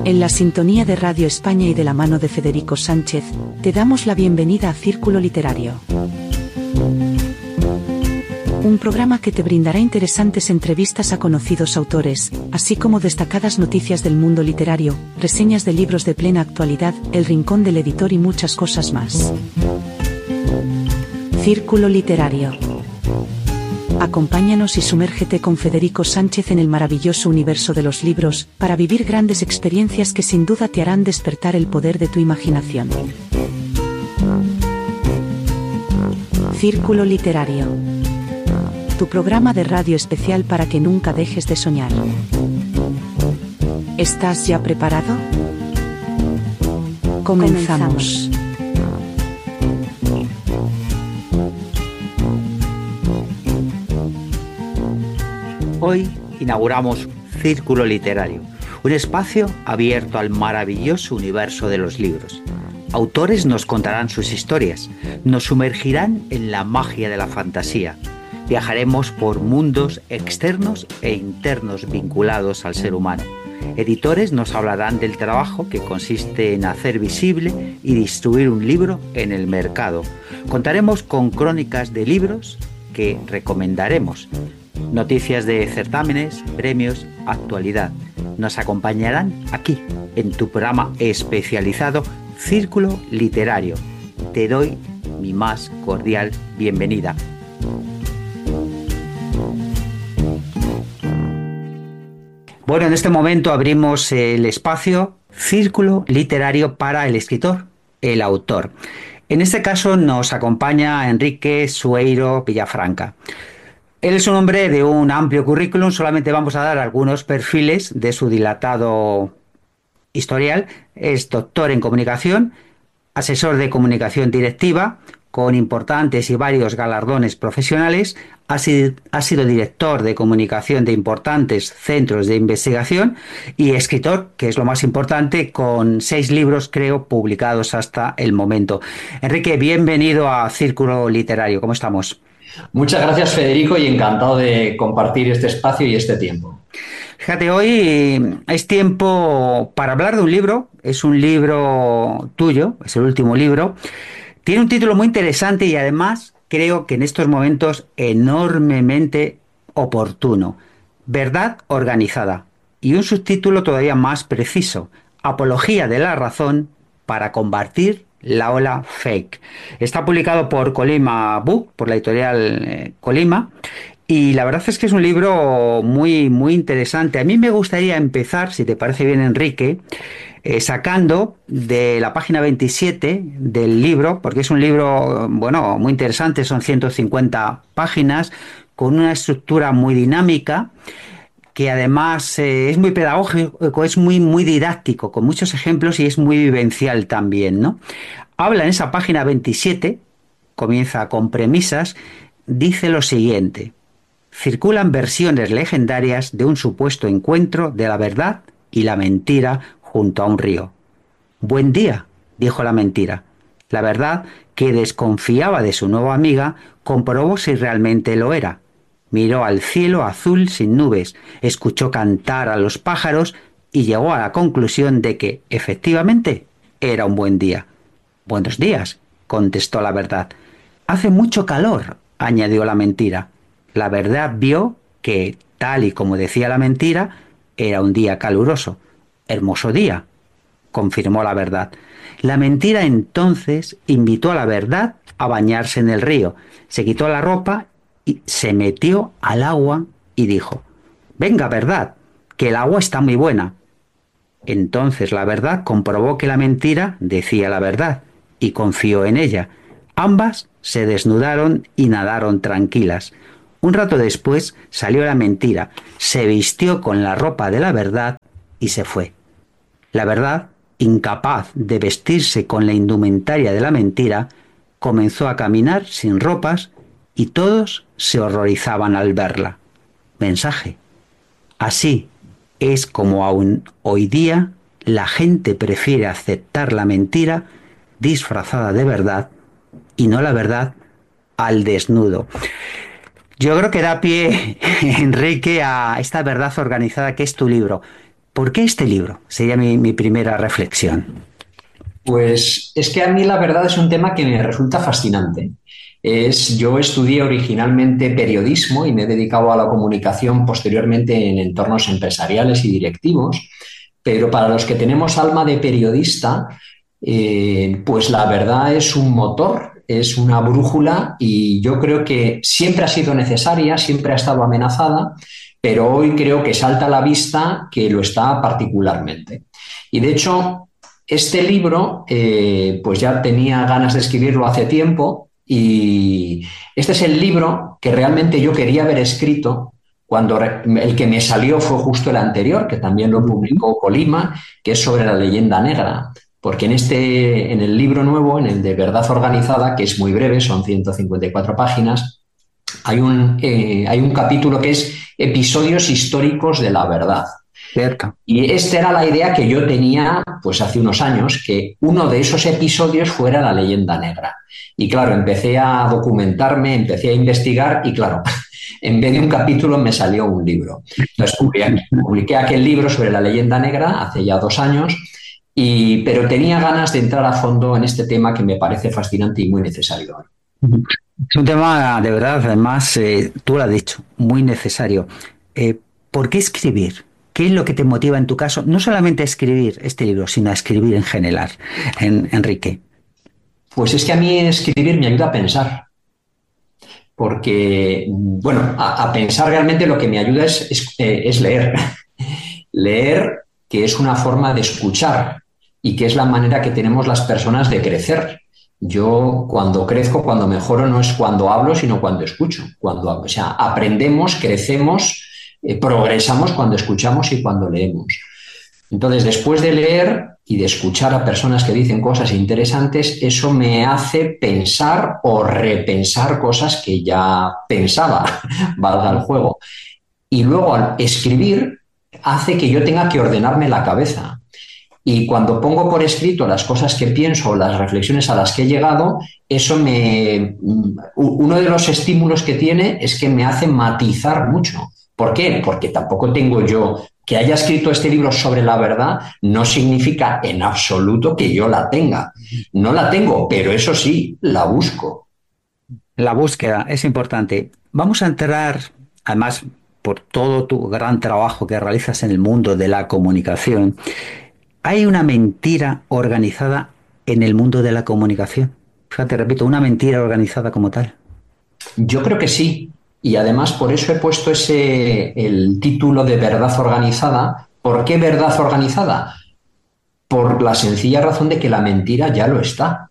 En la sintonía de Radio España y de la mano de Federico Sánchez, te damos la bienvenida a Círculo Literario. Un programa que te brindará interesantes entrevistas a conocidos autores, así como destacadas noticias del mundo literario, reseñas de libros de plena actualidad, el rincón del editor y muchas cosas más. Círculo Literario. Acompáñanos y sumérgete con Federico Sánchez en el maravilloso universo de los libros, para vivir grandes experiencias que sin duda te harán despertar el poder de tu imaginación. Círculo Literario. Tu programa de radio especial para que nunca dejes de soñar. ¿Estás ya preparado? Comenzamos. Hoy inauguramos Círculo Literario, un espacio abierto al maravilloso universo de los libros. Autores nos contarán sus historias, nos sumergirán en la magia de la fantasía. Viajaremos por mundos externos e internos vinculados al ser humano. Editores nos hablarán del trabajo que consiste en hacer visible y distribuir un libro en el mercado. Contaremos con crónicas de libros que recomendaremos. Noticias de certámenes, premios, actualidad. Nos acompañarán aquí, en tu programa especializado Círculo Literario. Te doy mi más cordial bienvenida. Bueno, en este momento abrimos el espacio Círculo Literario para el escritor, el autor. En este caso nos acompaña Enrique Sueiro Villafranca. Él es un hombre de un amplio currículum, solamente vamos a dar algunos perfiles de su dilatado historial. Es doctor en comunicación, asesor de comunicación directiva, con importantes y varios galardones profesionales. Ha sido director de comunicación de importantes centros de investigación y escritor, que es lo más importante, con 6 libros, creo, publicados hasta el momento. Enrique, bienvenido a Círculo Literario. ¿Cómo estamos? Muchas gracias, Federico, y encantado de compartir este espacio y este tiempo. Fíjate, hoy es tiempo para hablar de un libro. Es un libro tuyo, es el último libro. Tiene un título muy interesante y además creo que en estos momentos enormemente oportuno. Verdad organizada. Y un subtítulo todavía más preciso. Apología de la razón para combatir la ola fake. Está publicado por Colima Book, por la editorial Colima, y la verdad es que es un libro muy, muy interesante. A mí me gustaría empezar, si te parece bien, Enrique, sacando de la página 27 del libro, porque es un libro, bueno, muy interesante, son 150 páginas, con una estructura muy dinámica, que además es muy pedagógico, es muy, muy didáctico, con muchos ejemplos y es muy vivencial también, ¿no? Habla en esa página 27, comienza con premisas, dice lo siguiente: circulan versiones legendarias de un supuesto encuentro de la verdad y la mentira junto a un río. Buen día, dijo la mentira. La verdad, que desconfiaba de su nueva amiga, comprobó si realmente lo era. Miró al cielo azul sin nubes, escuchó cantar a los pájaros y llegó a la conclusión de que, efectivamente, era un buen día. Buenos días, contestó la verdad. Hace mucho calor, añadió la mentira. La verdad vio que, tal y como decía la mentira, era un día caluroso. Hermoso día, confirmó la verdad. La mentira entonces invitó a la verdad a bañarse en el río. Se quitó la ropa y se metió al agua y dijo: venga, verdad, que el agua está muy buena. Entonces la verdad comprobó que la mentira decía la verdad y confió en ella. Ambas se desnudaron y nadaron tranquilas. Un rato después salió la mentira, se vistió con la ropa de la verdad y se fue. La verdad, incapaz de vestirse con la indumentaria de la mentira, comenzó a caminar sin ropas y todos se horrorizaban al verla. Mensaje: así es como aún hoy día la gente prefiere aceptar la mentira disfrazada de verdad y no la verdad al desnudo. Yo creo que da pie, Enrique, a esta verdad organizada que es tu libro. ¿Por qué este libro? Sería mi primera reflexión. Pues es que a mí la verdad es un tema que me resulta fascinante. Yo estudié originalmente periodismo y me he dedicado a la comunicación posteriormente en entornos empresariales y directivos, pero para los que tenemos alma de periodista, pues la verdad es un motor, es una brújula y yo creo que siempre ha sido necesaria, siempre ha estado amenazada, pero hoy creo que salta a la vista que lo está particularmente. Y de hecho, este libro, pues ya tenía ganas de escribirlo hace tiempo y este es el libro que realmente yo quería haber escrito cuando el que me salió fue justo el anterior, que también lo publicó Colima, que es sobre la leyenda negra. Porque en el libro nuevo, en el de Verdad Organizada, que es muy breve, son 154 páginas, hay un capítulo que es Episodios históricos de la verdad. Cierto. Y esta era la idea que yo tenía pues hace unos años, que uno de esos episodios fuera la leyenda negra. Y claro, empecé a documentarme, empecé a investigar y claro, en vez de un capítulo me salió un libro. Entonces publiqué aquel libro sobre la leyenda negra hace ya 2 años, pero tenía ganas de entrar a fondo en este tema que me parece fascinante y muy necesario. Es un tema de verdad, además, tú lo has dicho, muy necesario. ¿Por qué escribir? ¿Qué es lo que te motiva en tu caso? No solamente a escribir este libro, sino a escribir en general, Enrique. Pues es que a mí escribir me ayuda a pensar. Porque, bueno, a pensar realmente lo que me ayuda es leer. Leer, que es una forma de escuchar y que es la manera que tenemos las personas de crecer. Yo cuando crezco, cuando mejoro, no es cuando hablo, sino cuando escucho. O sea, aprendemos, crecemos, progresamos cuando escuchamos y cuando leemos. Entonces, después de leer y de escuchar a personas que dicen cosas interesantes, eso me hace pensar o repensar cosas que ya pensaba, valga el juego. Y luego al escribir hace que yo tenga que ordenarme la cabeza. Y cuando pongo por escrito las cosas que pienso, las reflexiones a las que he llegado, uno de los estímulos que tiene es que me hace matizar mucho. ¿Por qué? Porque tampoco tengo yo que haya escrito este libro sobre la verdad, no significa en absoluto que yo la tenga. No la tengo, pero eso sí, la busco. La búsqueda es importante. Vamos a entrar, además, por todo tu gran trabajo que realizas en el mundo de la comunicación. ¿Hay una mentira organizada en el mundo de la comunicación? Fíjate, repito, una mentira organizada como tal. Yo creo que sí. Y además por eso he puesto el título de Verdad Organizada. ¿Por qué verdad organizada? Por la sencilla razón de que la mentira ya lo está.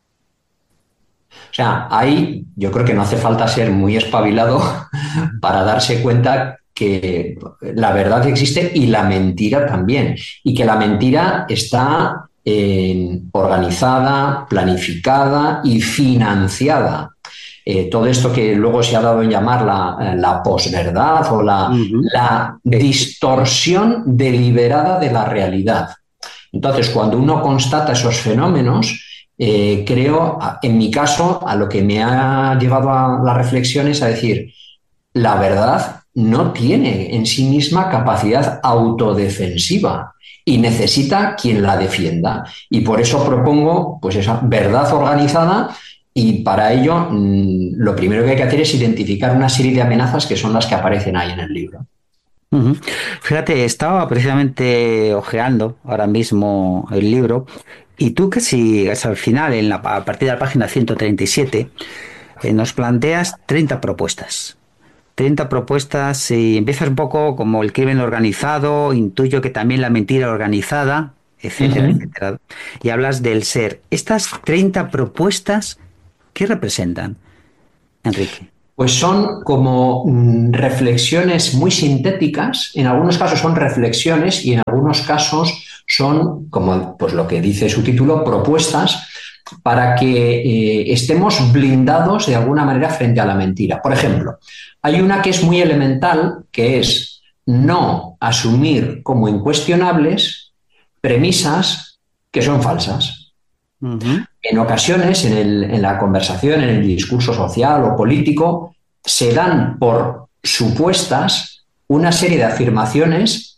O sea, yo creo que no hace falta ser muy espabilado para darse cuenta que la verdad existe y la mentira también. Y que la mentira está organizada, planificada y financiada. Todo esto que luego se ha dado en llamar la posverdad o la distorsión deliberada de la realidad. Entonces, cuando uno constata esos fenómenos, creo, en mi caso, a lo que me ha llevado a la reflexión es a decir, la verdad no tiene en sí misma capacidad autodefensiva y necesita quien la defienda. Y por eso propongo pues esa verdad organizada. Y para ello, lo primero que hay que hacer es identificar una serie de amenazas que son las que aparecen ahí en el libro. Fíjate, estaba precisamente hojeando ahora mismo el libro y tú casi al final, a partir de la página 137, nos planteas 30 propuestas. 30 propuestas y empiezas un poco como el crimen organizado, intuyo que también la mentira organizada, etcétera, etcétera. Y hablas del ser. Estas 30 propuestas, ¿qué representan, Enrique? Pues son como reflexiones muy sintéticas, en algunos casos son reflexiones y en algunos casos son, como pues lo que dice su título, propuestas para que estemos blindados de alguna manera frente a la mentira. Por ejemplo, hay una que es muy elemental, que es no asumir como incuestionables premisas que son falsas. En ocasiones, en la conversación, en el discurso social o político, se dan por supuestas una serie de afirmaciones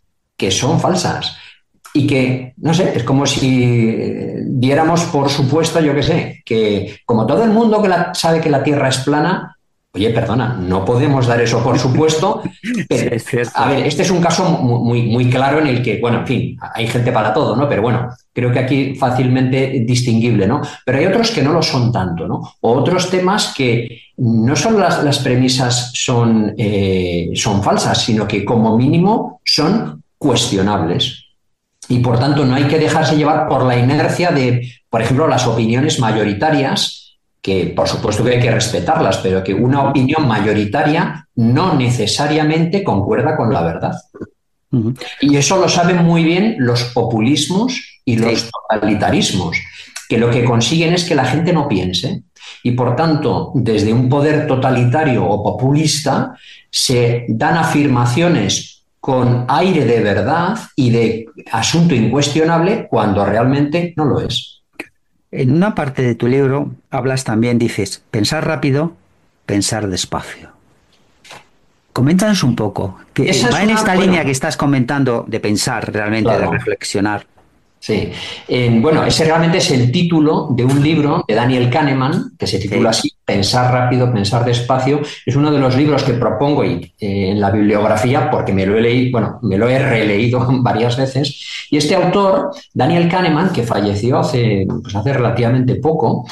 que son falsas. Y que, no sé, es como si diéramos por supuesto, yo qué sé, que como todo el mundo sabe que la Tierra es plana, oye, perdona, no podemos dar eso por supuesto. Sí, Pero, es cierto. a ver, este es un caso muy claro en el que, bueno, en fin, hay gente para todo, ¿no? Pero bueno, creo que aquí fácilmente distinguible, ¿no? Pero hay otros que no lo son tanto, ¿no? O otros temas que no solo las premisas son falsas, sino que como mínimo son cuestionables. Y por tanto no hay que dejarse llevar por la inercia de, por ejemplo, las opiniones mayoritarias, que por supuesto que hay que respetarlas, pero que una opinión mayoritaria no necesariamente concuerda con la verdad. Ujú. Y eso lo saben muy bien los populismos y los totalitarismos, que lo que consiguen es que la gente no piense. Y por tanto, desde un poder totalitario o populista, se dan afirmaciones con aire de verdad y de asunto incuestionable cuando realmente no lo es. En una parte de tu libro hablas también, dices, pensar rápido, pensar despacio. Coméntanos un poco, que Esa es va en una, esta línea bueno, que estás comentando de pensar realmente, de claro. reflexionar. Sí. Bueno, ese realmente es el título de un libro de Daniel Kahneman, que se titula Sí. así, Pensar rápido, pensar despacio. Es uno de los libros que propongo en la bibliografía porque me lo he leído, bueno, me lo he releído varias veces. Y este autor, Daniel Kahneman, que falleció hace relativamente poco,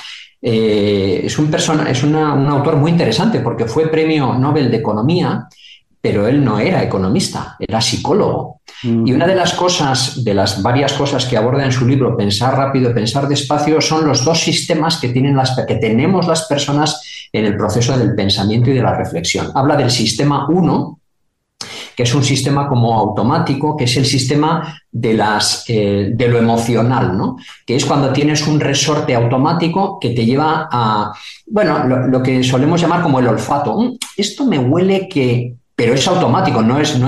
un autor muy interesante porque fue premio Nobel de Economía, pero él no era economista, era psicólogo. Y una Ujú. de las cosas, de las varias cosas que aborda en su libro, Pensar rápido, pensar despacio, son los dos sistemas que tenemos las personas en el proceso del pensamiento y de la reflexión. Habla del sistema 1, que es un sistema como automático, que es el sistema de lo emocional, ¿no? Que es cuando tienes un resorte automático que te lleva a, bueno, lo que solemos llamar como el olfato. Esto me huele que... Pero es automático,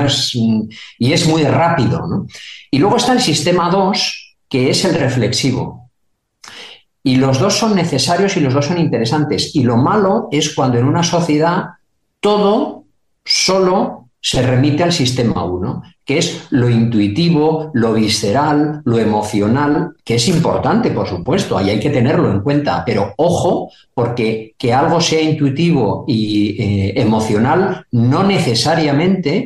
y es muy rápido, ¿no? Y luego está el sistema 2, que es el reflexivo. Y los dos son necesarios y los dos son interesantes. Y lo malo es cuando en una sociedad todo solo se remite al sistema 1, que es lo intuitivo, lo visceral, lo emocional, que es importante, por supuesto, ahí hay que tenerlo en cuenta, pero ojo, porque que algo sea intuitivo y emocional no necesariamente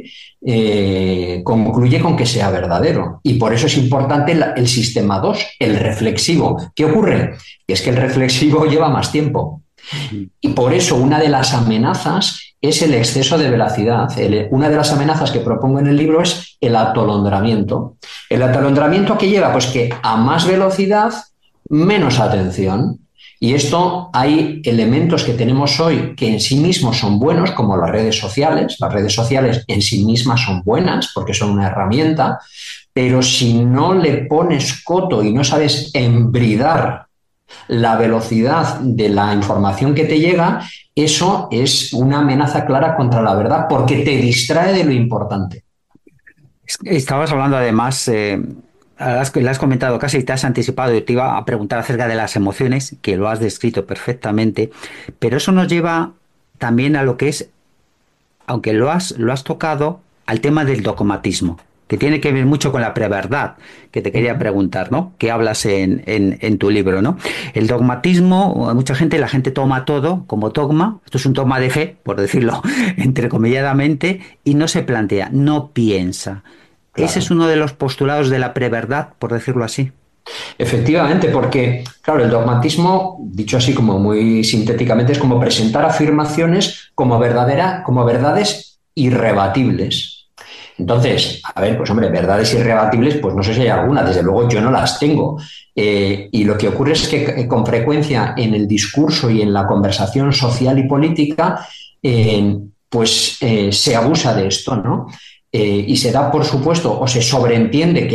concluye con que sea verdadero. Y por eso es importante el sistema 2, el reflexivo. ¿Qué ocurre? Que es que el reflexivo lleva más tiempo. Y por eso una de las amenazas es el exceso de velocidad. Una de las amenazas que propongo en el libro es el atolondramiento. ¿El atolondramiento a qué lleva? Pues que a más velocidad, menos atención. Y esto hay elementos que tenemos hoy que en sí mismos son buenos, como las redes sociales. Las redes sociales en sí mismas son buenas porque son una herramienta, pero si no le pones coto y no sabes embridar la velocidad de la información que te llega, eso es una amenaza clara contra la verdad porque te distrae de lo importante. Estabas hablando además, le has comentado casi, te has anticipado, yo te iba a preguntar acerca de las emociones, que lo has descrito perfectamente, pero eso nos lleva también a lo que es, aunque lo has tocado, al tema del dogmatismo, que tiene que ver mucho con la preverdad, que te quería preguntar, ¿no? Que hablas en tu libro, ¿no? El dogmatismo, la gente toma todo como dogma, esto es un dogma de fe, por decirlo entrecomilladamente, y no se plantea, no piensa. Ese es Claro. uno de los postulados de la preverdad, por decirlo así. Efectivamente, porque, claro, el dogmatismo, dicho así como muy sintéticamente, es como presentar afirmaciones como verdades irrebatibles. Entonces, a ver, pues hombre, verdades irrebatibles, pues no sé si hay alguna, desde luego yo no las tengo. Y lo que ocurre es que con frecuencia en el discurso y en la conversación social y política, se abusa de esto, ¿no? Y se da por supuesto o se sobreentiende que